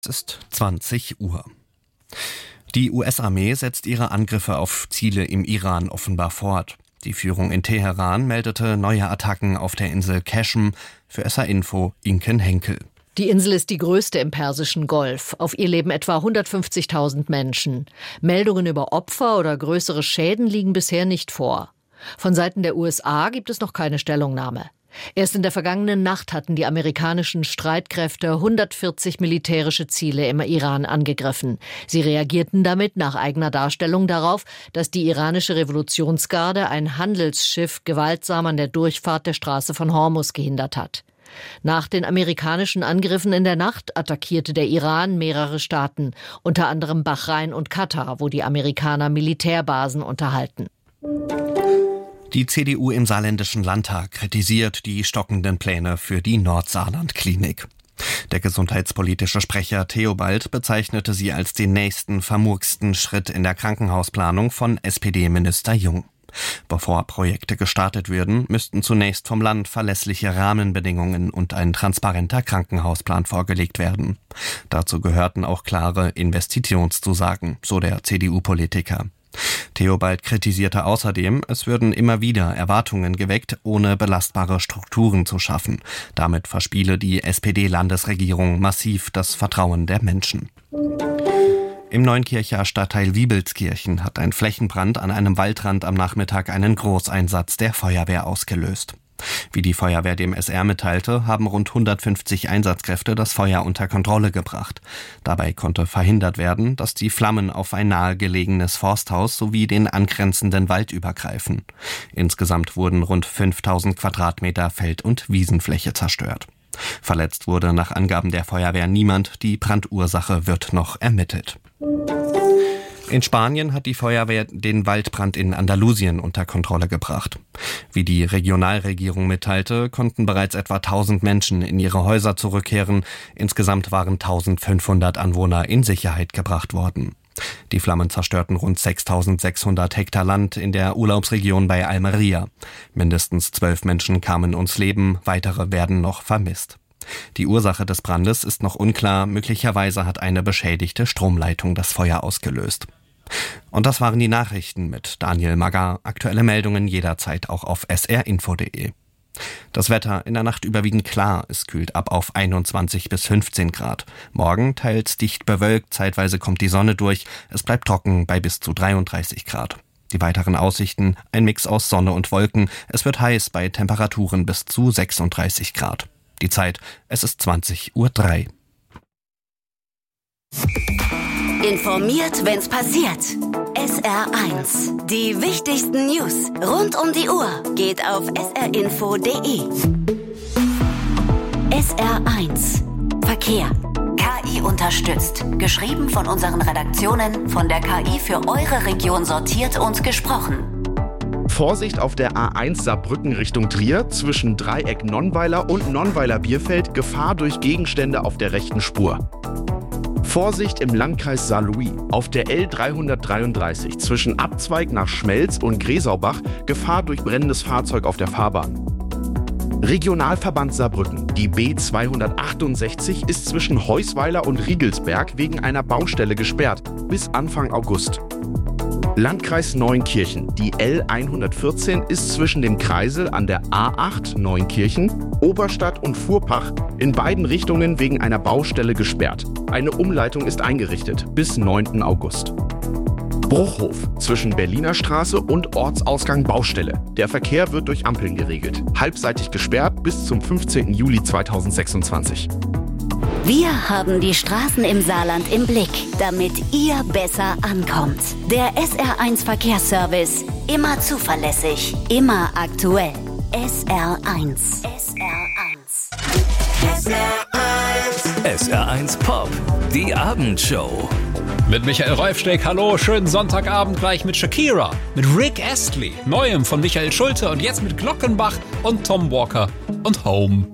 Es ist 20 Uhr. Die US-Armee setzt ihre Angriffe auf Ziele im Iran offenbar fort. Die Führung in Teheran meldete neue Attacken auf der Insel Qashm. Für SR Info Inken Henkel. Die Insel ist die größte im Persischen Golf. Auf ihr leben etwa 150.000 Menschen. Meldungen über Opfer oder größere Schäden liegen bisher nicht vor. Von Seiten der USA gibt es noch keine Stellungnahme. Erst in der vergangenen Nacht hatten die amerikanischen Streitkräfte 140 militärische Ziele im Iran angegriffen. Sie reagierten damit nach eigener Darstellung darauf, dass die iranische Revolutionsgarde ein Handelsschiff gewaltsam an der Durchfahrt der Straße von Hormuz gehindert hat. Nach den amerikanischen Angriffen in der Nacht attackierte der Iran mehrere Staaten, unter anderem Bahrain und Katar, wo die Amerikaner Militärbasen unterhalten. Die CDU im Saarländischen Landtag kritisiert die stockenden Pläne für die Nordsaarland-Klinik. Der gesundheitspolitische Sprecher Theobald bezeichnete sie als den nächsten vermurksten Schritt in der Krankenhausplanung von SPD-Minister Jung. Bevor Projekte gestartet würden, müssten zunächst vom Land verlässliche Rahmenbedingungen und ein transparenter Krankenhausplan vorgelegt werden. Dazu gehörten auch klare Investitionszusagen, so der CDU-Politiker. Theobald kritisierte außerdem, es würden immer wieder Erwartungen geweckt, ohne belastbare Strukturen zu schaffen. Damit verspiele die SPD-Landesregierung massiv das Vertrauen der Menschen. Im Neunkircher Stadtteil Wiebelskirchen hat ein Flächenbrand an einem Waldrand am Nachmittag einen Großeinsatz der Feuerwehr ausgelöst. Wie die Feuerwehr dem SR mitteilte, haben rund 150 Einsatzkräfte das Feuer unter Kontrolle gebracht. Dabei konnte verhindert werden, dass die Flammen auf ein nahegelegenes Forsthaus sowie den angrenzenden Wald übergreifen. Insgesamt wurden rund 5000 Quadratmeter Feld- und Wiesenfläche zerstört. Verletzt wurde nach Angaben der Feuerwehr niemand, die Brandursache wird noch ermittelt. In Spanien hat die Feuerwehr den Waldbrand in Andalusien unter Kontrolle gebracht. Wie die Regionalregierung mitteilte, konnten bereits etwa 1000 Menschen in ihre Häuser zurückkehren. Insgesamt waren 1500 Anwohner in Sicherheit gebracht worden. Die Flammen zerstörten rund 6600 Hektar Land in der Urlaubsregion bei Almería. Mindestens 12 Menschen kamen ums Leben, weitere werden noch vermisst. Die Ursache des Brandes ist noch unklar. Möglicherweise hat eine beschädigte Stromleitung das Feuer ausgelöst. Und das waren die Nachrichten mit Daniel Maggar. Aktuelle Meldungen jederzeit auch auf srinfo.de. Das Wetter in der Nacht überwiegend klar. Es kühlt ab auf 21 bis 15 Grad. Morgen teils dicht bewölkt, zeitweise kommt die Sonne durch. Es bleibt trocken bei bis zu 33 Grad. Die weiteren Aussichten, ein Mix aus Sonne und Wolken. Es wird heiß bei Temperaturen bis zu 36 Grad. Die Zeit, es ist 20:03 Uhr. Informiert, wenn's passiert. SR1. Die wichtigsten News rund um die Uhr geht auf srinfo.de. SR1. Verkehr. KI unterstützt. Geschrieben von unseren Redaktionen, von der KI für eure Region sortiert und gesprochen. Vorsicht auf der A1 Saarbrücken Richtung Trier, zwischen Dreieck Nonnweiler und Nonnweiler Bierfeld, Gefahr durch Gegenstände auf der rechten Spur. Vorsicht im Landkreis Saarlouis, auf der L333, zwischen Abzweig nach Schmelz und Gräsaubach, Gefahr durch brennendes Fahrzeug auf der Fahrbahn. Regionalverband Saarbrücken, die B268 ist zwischen Heusweiler und Riegelsberg wegen einer Baustelle gesperrt, bis Anfang August. Landkreis Neunkirchen, die L114 ist zwischen dem Kreisel an der A8 Neunkirchen, Oberstadt und Fuhrpach in beiden Richtungen wegen einer Baustelle gesperrt. Eine Umleitung ist eingerichtet bis 9. August. Bruchhof, zwischen Berliner Straße und Ortsausgang Baustelle. Der Verkehr wird durch Ampeln geregelt. Halbseitig gesperrt bis zum 15. Juli 2026. Wir haben die Straßen im Saarland im Blick, damit ihr besser ankommt. Der SR1 Verkehrsservice. Immer zuverlässig, immer aktuell. SR1. SR1. SR1. SR1 Pop. Die Abendshow. Mit Michael Rolfsteck, hallo, schönen Sonntagabend gleich mit Shakira, mit Rick Astley, Neuem von Michael Schulte und jetzt mit Glockenbach und Tom Walker und Home.